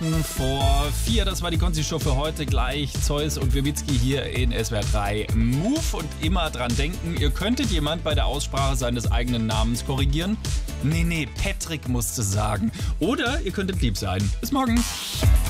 vor 4. Das war die Konzi-Show für heute. Gleich Zeus und Wibitzki hier in SWR 3 Move. Und immer dran denken, ihr könntet jemand bei der Aussprache seines eigenen Namens korrigieren. Nee, Patrick musste sagen. Oder ihr könntet lieb sein. Bis morgen.